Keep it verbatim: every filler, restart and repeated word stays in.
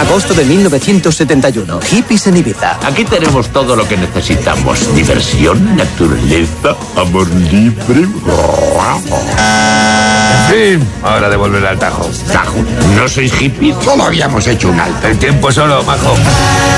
Agosto de mil novecientos setenta y uno. Hippies en Ibiza. Aquí tenemos todo lo que necesitamos. Diversión, naturaleza, amor libre. En fin, hora de volver al Tajo. ¿Tajo? ¿No sois hippies? Solo habíamos hecho un alto. El tiempo solo, majo.